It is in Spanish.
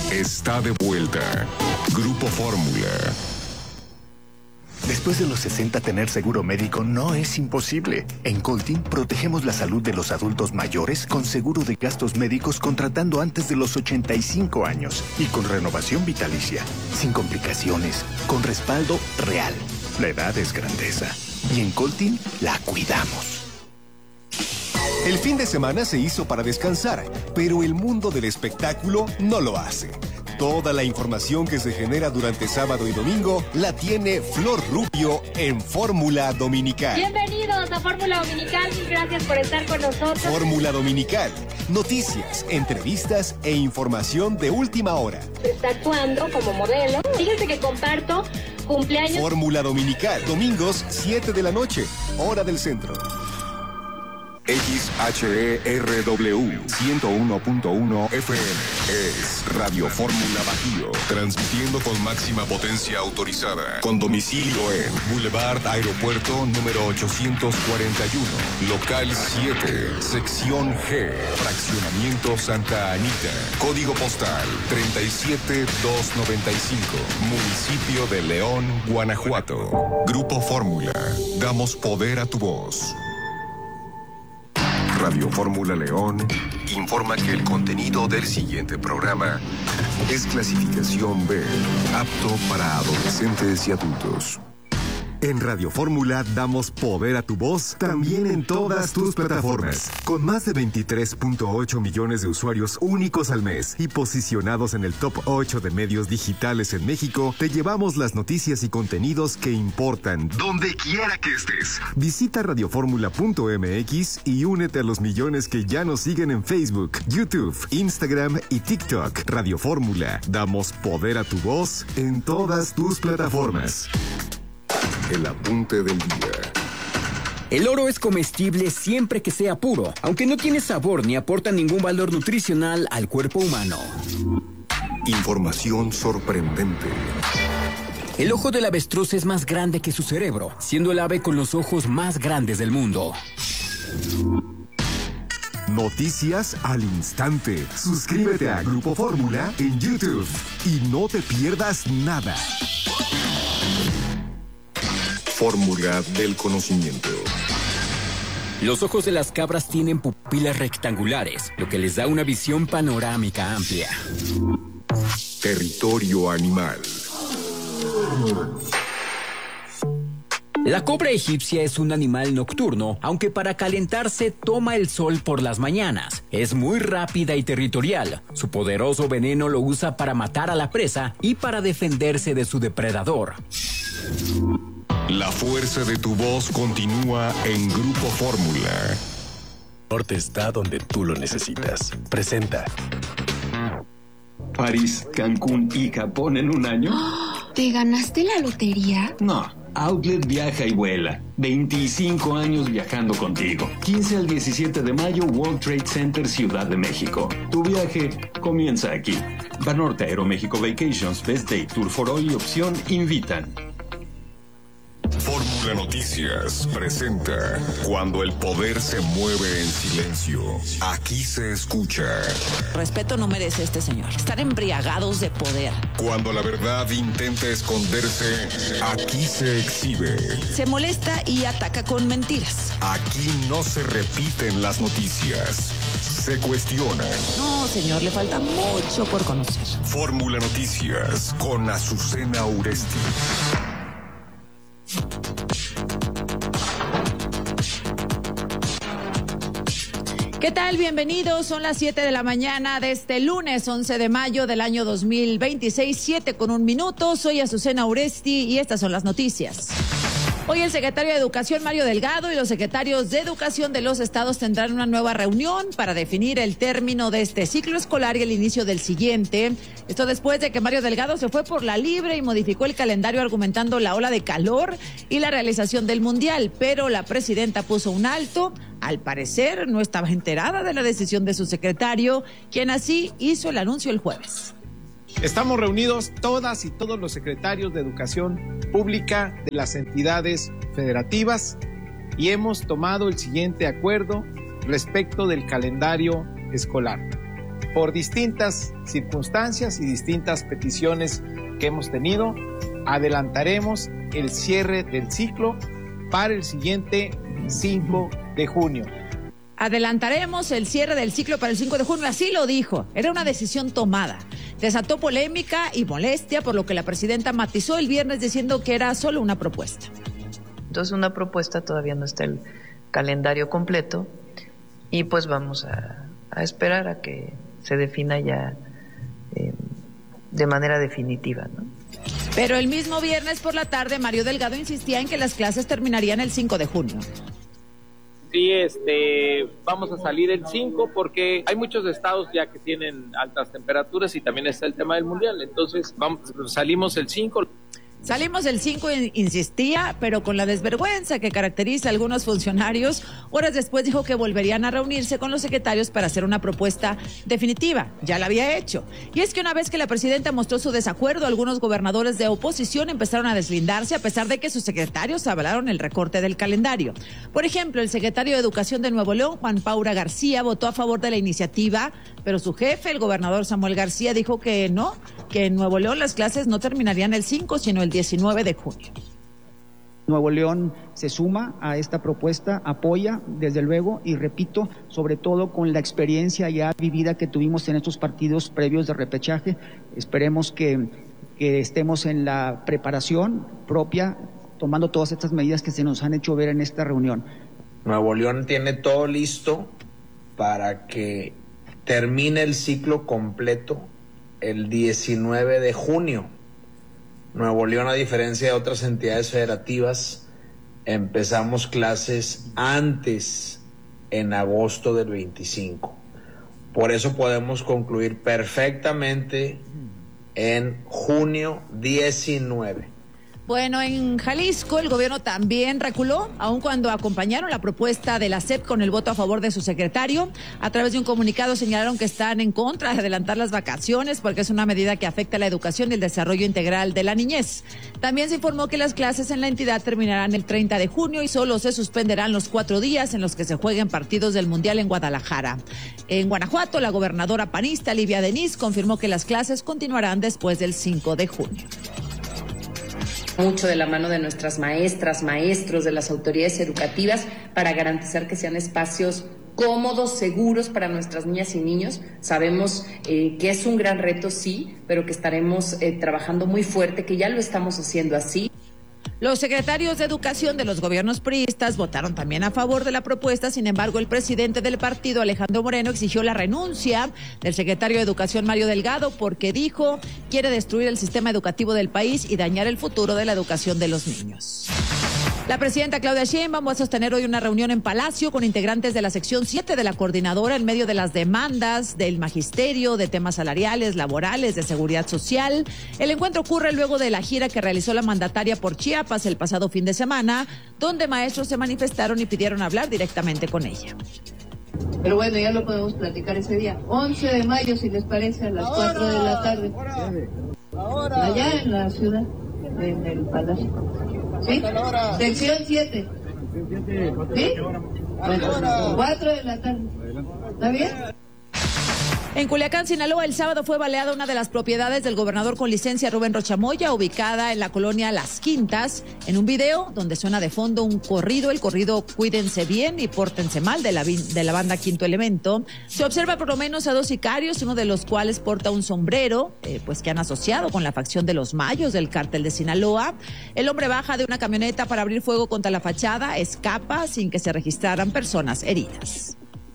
está de vuelta. Grupo Fórmula. Después de los 60, tener seguro médico no es imposible. En Coltin protegemos la salud de los adultos mayores con seguro de gastos médicos contratando antes de los 85 años y con renovación vitalicia, sin complicaciones, con respaldo real. La edad es grandeza y en Coltin la cuidamos. El fin de semana se hizo para descansar, pero el mundo del espectáculo no lo hace. Toda la información que se genera durante sábado y domingo la tiene Flor Rubio en Fórmula Dominical. Bienvenidos a Fórmula Dominical y gracias por estar con nosotros. Fórmula Dominical. Noticias, entrevistas e información de última hora. Está actuando como modelo. Fíjense que comparto cumpleaños. Fórmula Dominical. Domingos, 7 de la noche, hora del centro. XHERW 101.1 FM es Radio Fórmula Bajío, transmitiendo con máxima potencia autorizada, con domicilio en Boulevard Aeropuerto número 841, local 7, sección G, fraccionamiento Santa Anita, código postal 37295, municipio de León, Guanajuato. Grupo Fórmula, damos poder a tu voz. Radio Fórmula León informa que el contenido del siguiente programa es clasificación B, apto para adolescentes y adultos. En Radio Fórmula damos poder a tu voz también en todas tus plataformas. Con más de 23.8 millones de usuarios únicos al mes y posicionados en el top 8 de medios digitales en México, te llevamos las noticias y contenidos que importan donde quiera que estés. Visita radioformula.mx y únete a los millones que ya nos siguen en Facebook, YouTube, Instagram y TikTok. Radio Fórmula, damos poder a tu voz en todas tus plataformas. El apunte del día. El oro es comestible siempre que sea puro, aunque no tiene sabor ni aporta ningún valor nutricional al cuerpo humano. Información sorprendente. El ojo del avestruz es más grande que su cerebro, siendo el ave con los ojos más grandes del mundo. Noticias al instante. Suscríbete a Grupo Fórmula en YouTube y no te pierdas nada. Fórmula del conocimiento. Los ojos de las cabras tienen pupilas rectangulares, lo que les da una visión panorámica amplia. Territorio animal. La cobra egipcia es un animal nocturno, aunque para calentarse toma el sol por las mañanas. Es muy rápida y territorial. Su poderoso veneno lo usa para matar a la presa y para defenderse de su depredador. La fuerza de tu voz continúa en Grupo Fórmula. Norte está donde tú lo necesitas. Presenta. París, Cancún y Japón en un año. ¿Te ganaste la lotería? No, Outlet viaja y vuela. 25 años viajando contigo. 15 al 17 de mayo, World Trade Center, Ciudad de México. Tu viaje comienza aquí. Banorte Aeroméxico Vacations, Best Day, Tour for All y Opción invitan. Fórmula Noticias presenta Cuando el poder se mueve en silencio. Aquí se escucha. Respeto no merece este señor. Están embriagados de poder. Cuando la verdad intenta esconderse, aquí se exhibe. Se molesta y ataca con mentiras. Aquí no se repiten las noticias. Se cuestionan. No, señor, le falta mucho por conocer. Fórmula Noticias con Azucena Uresti. ¿Qué tal? Bienvenidos. Son las 7 de la mañana de este lunes 11 de mayo del año 2026, 7:01. Soy Azucena Uresti y estas son las noticias. Hoy el secretario de Educación, Mario Delgado, y los secretarios de Educación de los estados tendrán una nueva reunión para definir el término de este ciclo escolar y el inicio del siguiente. Esto después de que Mario Delgado se fue por la libre y modificó el calendario argumentando la ola de calor y la realización del Mundial, pero la presidenta puso un alto. Al parecer no estaba enterada de la decisión de su secretario, quien así hizo el anuncio el jueves. Estamos reunidos todas y todos los secretarios de Educación Pública de las entidades federativas y hemos tomado el siguiente acuerdo respecto del calendario escolar. por distintas circunstancias y distintas peticiones que hemos tenido, adelantaremos el cierre del ciclo para el siguiente 5 de junio. Adelantaremos el cierre del ciclo para el 5 de junio, así lo dijo. Era una decisión tomada. Desató polémica y molestia, por lo que la presidenta matizó el viernes diciendo que era solo una propuesta. Entonces, una propuesta, todavía no está el calendario completo y pues vamos a esperar a que se defina ya de manera definitiva, ¿no? Pero el mismo viernes por la tarde, Mario Delgado insistía en que las clases terminarían el 5 de junio. Sí, vamos a salir el 5 porque hay muchos estados ya que tienen altas temperaturas y también está el tema del mundial. Entonces, salimos el 5. Salimos el 5, insistía, pero con la desvergüenza que caracteriza a algunos funcionarios. Horas después dijo que volverían a reunirse con los secretarios para hacer una propuesta definitiva. Ya la había hecho. Y es que una vez que la presidenta mostró su desacuerdo, algunos gobernadores de oposición empezaron a deslindarse a pesar de que sus secretarios avalaron el recorte del calendario. Por ejemplo, el secretario de Educación de Nuevo León, Juan Paura García, votó a favor de la iniciativa, pero su jefe, el gobernador Samuel García, dijo que no, que en Nuevo León las clases no terminarían el 5, sino el 19 de junio. Nuevo León se suma a esta propuesta, apoya, desde luego, y repito, sobre todo con la experiencia ya vivida que tuvimos en estos partidos previos de repechaje. Esperemos que estemos en la preparación propia, tomando todas estas medidas que se nos han hecho ver en esta reunión. Nuevo León tiene todo listo para que termine el ciclo completo el 19 de junio. Nuevo León, a diferencia de otras entidades federativas, empezamos clases antes, en agosto del 25. Por eso podemos concluir perfectamente en junio 19. Bueno, en Jalisco el gobierno también reculó, aun cuando acompañaron la propuesta de la SEP con el voto a favor de su secretario. A través de un comunicado señalaron que están en contra de adelantar las vacaciones porque es una medida que afecta la educación y el desarrollo integral de la niñez. También se informó que las clases en la entidad terminarán el 30 de junio y solo se suspenderán los 4 días en los que se jueguen partidos del Mundial en Guadalajara. En Guanajuato, la gobernadora panista Livia Denis confirmó que las clases continuarán después del 5 de junio. Mucho de la mano de nuestras maestras, maestros, de las autoridades educativas para garantizar que sean espacios cómodos, seguros para nuestras niñas y niños. Sabemos que es un gran reto, sí, pero que estaremos trabajando muy fuerte, que ya lo estamos haciendo así. Los secretarios de Educación de los gobiernos priistas votaron también a favor de la propuesta. Sin embargo, el presidente del partido, Alejandro Moreno, exigió la renuncia del secretario de Educación, Mario Delgado, porque dijo quiere destruir el sistema educativo del país y dañar el futuro de la educación de los niños. La presidenta Claudia Sheinbaum va a sostener hoy una reunión en Palacio con integrantes de la sección 7 de la coordinadora en medio de las demandas del magisterio, de temas salariales, laborales, de seguridad social. El encuentro ocurre luego de la gira que realizó la mandataria por Chiapas el pasado fin de semana, donde maestros se manifestaron y pidieron hablar directamente con ella. Pero bueno, ya lo podemos platicar ese día. 11 de mayo, si les parece, a las 4 de la tarde. Allá en la ciudad, en el Palacio. ¿Sí? Sección 7. ¿Sí? Bueno, 4 de la tarde. ¿Está bien? En Culiacán, Sinaloa, el sábado fue baleada una de las propiedades del gobernador con licencia, Rubén Rocha Moya, ubicada en la colonia Las Quintas. En un video donde suena de fondo un corrido, el corrido Cuídense bien y pórtense mal de la banda Quinto Elemento, se observa por lo menos a 2 sicarios, uno de los cuales porta un sombrero, pues que han asociado con la facción de los Mayos del cártel de Sinaloa. El hombre baja de una camioneta para abrir fuego contra la fachada, escapa sin que se registraran personas heridas.